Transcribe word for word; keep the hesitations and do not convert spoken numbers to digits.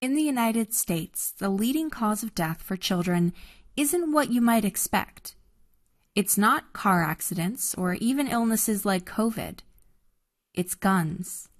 In the United States, the leading cause of death for children isn't what you might expect. It's not car accidents or even illnesses like COVID. It's guns.